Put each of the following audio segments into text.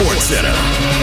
Sports Center.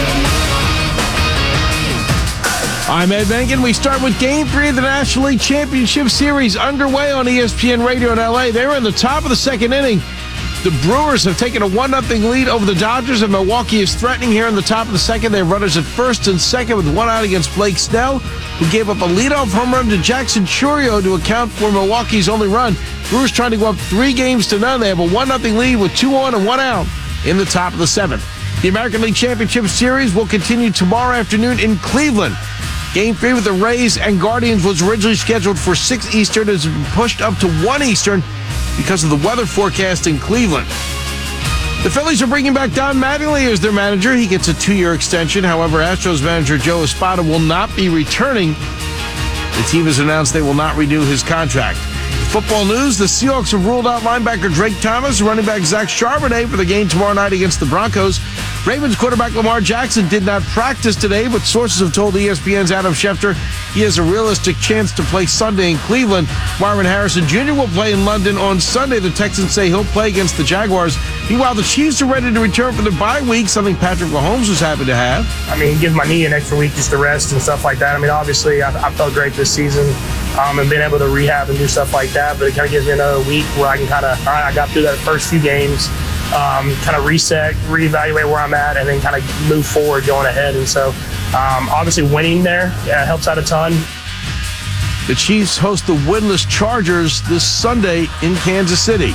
I'm Ed Menken. We start with Game 3 of the National League Championship Series underway on ESPN Radio in L.A. They're in the top of the second inning. The Brewers have taken a 1-0 lead over the Dodgers, and Milwaukee is threatening here in the top of the second. They have runners at first and second with one out against Blake Snell, who gave up a leadoff home run to Jackson Chourio to account for Milwaukee's only run. Brewers trying to go up 3-0. They have a 1-0 lead with 2 on and 1 out in the top of the seventh. The American League Championship Series will continue tomorrow afternoon in Cleveland. Game 3 with the Rays and Guardians was originally scheduled for 6 Eastern. It has been pushed up to 1 Eastern because of the weather forecast in Cleveland. The Phillies are bringing back Don Mattingly as their manager. He gets a 2-year extension. However, Astros manager Joe Espada will not be returning. The team has announced they will not renew his contract. Football news, the Seahawks have ruled out linebacker Drake Thomas, running back Zach Charbonnet for the game tomorrow night against the Broncos. Ravens quarterback Lamar Jackson did not practice today, but sources have told ESPN's Adam Schefter he has a realistic chance to play Sunday in Cleveland. Marvin Harrison Jr. will play in London on Sunday. The Texans say he'll play against the Jaguars. Meanwhile, the Chiefs are ready to return for the bye week, something Patrick Mahomes was happy to have. I mean, it gives my knee an extra week just to rest and stuff like that. I mean, obviously, I felt great this season and being able to rehab and do stuff like that, but it kind of gives me another week where I can kind of, all right, I got through that first few games, kind of reset, reevaluate where I'm at, and then kind of move forward going ahead. And so, obviously, winning there helps out a ton. The Chiefs host the winless Chargers this Sunday in Kansas City.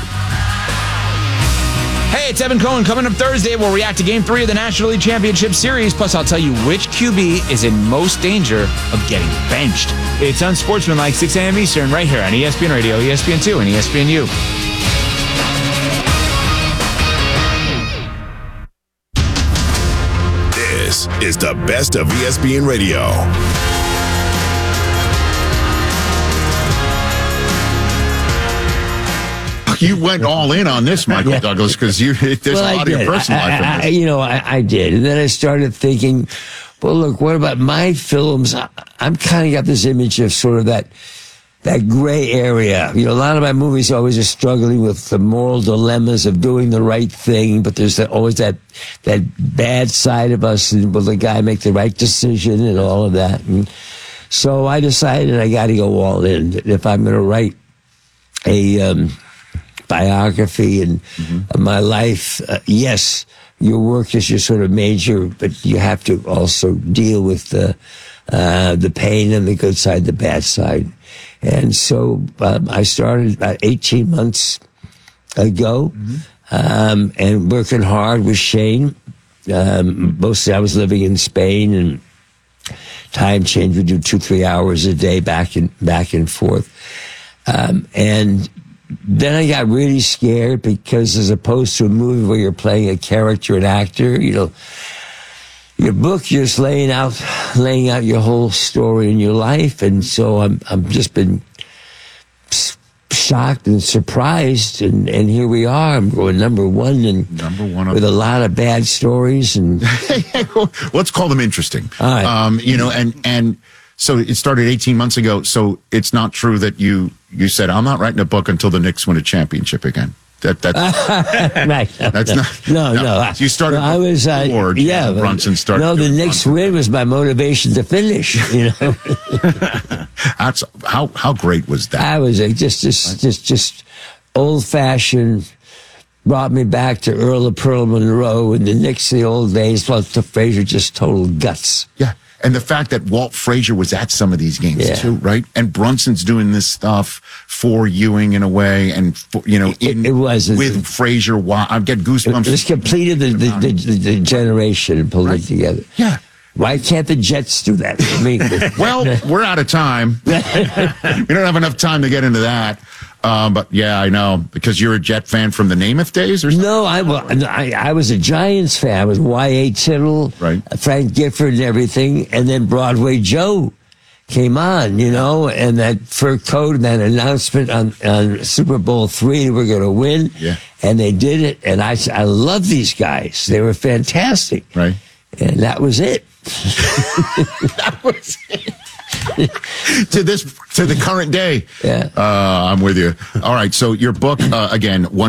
Hey, it's Evan Cohen. Coming up Thursday, we'll react to Game 3 of the National League Championship Series. Plus, I'll tell you which QB is in most danger of getting benched. It's Unsportsmanlike, 6 a.m. Eastern, right here on ESPN Radio, ESPN2, and ESPNU. This is the best of ESPN Radio. You went all in on this, Michael Douglas, because there's a lot of your personal life in this. I did. And then I started thinking, well, look, what about my films? I'm kind of got this image of sort of that gray area. A lot of my movies always are struggling with the moral dilemmas of doing the right thing, but there's always that bad side of us, and will the guy make the right decision and all of that. And so I decided I got to go all in. If I'm going to write a biography and my life, yes, your work is your sort of major, but you have to also deal with the pain and the good side, the bad side. And so I started about 18 months ago, and working hard with Shane. Mostly I was living in Spain, and time change. We do 2-3 hours a day back and forth. And then I got really scared because, as opposed to a movie where you're playing a character, an actor, your book, you're just laying out your whole story in your life. And so I'm just been shocked and surprised, and here we are. I'm going number one with a lot of bad stories. And let's call them interesting. All right. And so it started 18 months ago. So it's not true that you said, I'm not writing a book until the Knicks win a championship again. That's right. That's not. No. You started. I was. Brunson started. No, the Knicks win was my motivation to finish. That's how great was that? I was just old fashioned. Brought me back to Earl of Pearl Monroe and the Knicks of the old days. Plus the Frazier, just total guts. Yeah. And the fact that Walt Frazier was at some of these games too, right? And Brunson's doing this stuff for Ewing in a way, and it was with Frazier. I get goosebumps. It just completed the generation and pulled it together. Yeah. Why can't the Jets do that for me? Well, we're out of time. We don't have enough time to get into that. But yeah, I know, because you're a Jet fan from the Namath days, or something? No, I was a Giants fan. I was Y.A. Tittle, right. Frank Gifford and everything, and then Broadway Joe came on, and that fur coat and that announcement on Super Bowl III, we're going to win. Yeah. And they did it, and I love these guys. They were fantastic. Right. And that was it. That was it. to the current day. Yeah. I'm with you. All right. So your book, again,